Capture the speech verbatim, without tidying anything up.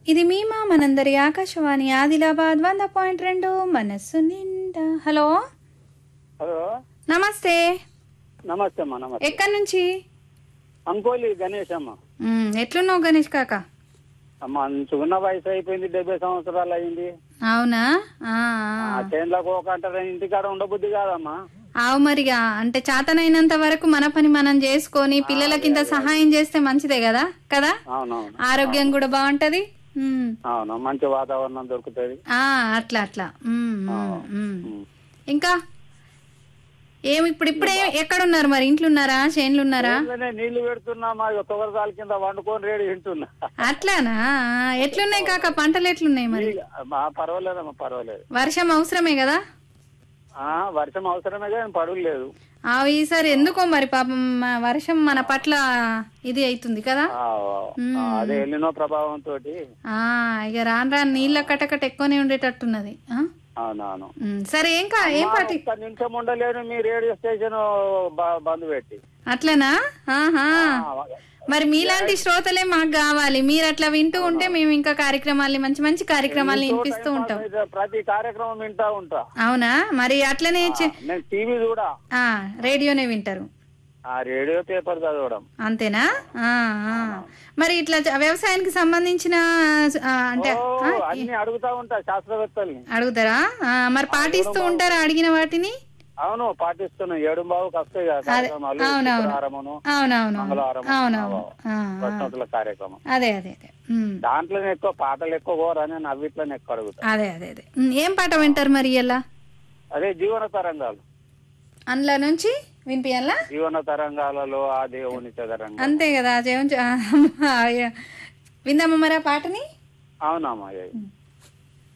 ఇది మీమా మనందరి ఆకాశవాణి ఆదిలాబాద్ వంద పాయింట్ రెండు మనస్సు నిండా. హలో హలో నమస్తే. నమస్తే అమ్మా. నమస్తే. ఎక్కడి నుంచి? అంకోలి గణేష్ అమ్మ. ఉమ్, ఎట్లున్నావు గణేష్ కాక? అమ్మ మంచిగున్న వయసు అయిపోయింది, డెబ్బై సంవత్సరాలు అయింది. అవునా? ఆ, ఆ చేనులకు ఒక అంటారు, ఇంటికాడ ఉండబుద్ధి కాదమ్మా. ఆవు మరిగా అంటే చేతనైనంత వరకు మన పని మనం చేసుకొని పిల్లలకి ఇంత సహాయం చేస్తే మంచిదే కదా కదా అవునవును. ఆరోగ్యం కూడా బాగుంటది. ఉమ్, అవును, మంచి వాతావరణం దొరుకుతుంది. ఆ అట్లా అట్లా. ఉమ్, ఉమ్, ఉమ్. ఇంకా ఏమి ఇప్పుడు ఇప్పుడే ఎక్కడున్నారు మరి? ఇంట్లో ఉన్నారా, చేన్లు ఉన్నారా? చేనులోనే నీళ్లు పెడుతున్నా, మా తొగరదాల కింద వండుకొని రేడి తింటున్నా. అట్లానా? ఎట్లున్నాయి కాక పంటలు ఎట్లున్నాయి మరి? మా పర్వాలేదమ్మా, పర్వాలేదు. వర్షం అవసరమే కదా? ఆ వర్షం అవసరమే కానీ పడుగు లేదు. ఆ ఈసారి ఎందుకో మరి పాపం మ- వర్షం మన పట్ల ఇది అవుతుంది కదా. ఆ, ఆ, అదే ఎల్లినో ప్రభావం తోటి. ఆ ఇక రాను రాను నీళ్ళ కటకట ఎక్కువనే ఉండేటట్టున్నది. ఆ? అవునవును. ఉమ్, సరే ఏం కా ఏం పాటి ఒక్క నిమిషం ఉండలేను మీ రేడియో స్టేషన్ బ- బంద్ పెట్టి. అట్లనా? ఆహా. ఆ, మరి మీలాంటి శ్రోతలే మాకు కావాలి. మీరు అట్లా వింటూ ఉంటే మేము ఇంకా కార్యక్రమాల్ని మంచి మంచి కార్యక్రమాల్ని ఎంతో వినిపిస్తూ టైం ఉంటాం. పాస్ అయితే ప్రతి కార్యక్రమం వింటా ఉంటా. అవునా? మరి అట్లనే ఆ, చే- నేను టీవీ కూడా, ఆ రేడియోనే వింటారు ఆ రేడియో పేపర్ చదవడం. అంతేనా? ఆ, ఆ. మరి ఇట్లా చ- వ్యవసాయానికి సంబంధించిన ఆ, అంటే ఓ, ఆ, అన్ని అడుగుతా ఉంటా శాస్త్రవేత్తల్ని. అడుగుతారా? ఆ, మరి పాటిస్తూ ఉంటారా అడిగిన వాటిని? అవును, పాటిస్తున్నాం. ఏడు బావుకి వస్తాయి కదా కార్యక్రమాలు, అవునవును శుక్రవారమును, అవునవును మంగళవారం, అవునవును. ఆ, ఆ. ప్రశ్నోత్తరాల కార్యక్రమం. అదే అదే అదే. ఉమ్, దాంట్లోనే ఎక్కువ పాటలు ఎక్కువ కోరని నవ్విట్లోనే ఎక్కువ అడుగుతా. అదే అదే అదే. ఉమ్, ఏం పాట వింటారు మరి ఇలా? అదే జీవన తరంగాలు. అందులో నుంచి వినిపించాలా? జీవన తరంగాలలో ఆ దేవుని చదరంగం. అంతే కదా. జయం విందామా మరి ఆ పాటని? అవునమ్మా.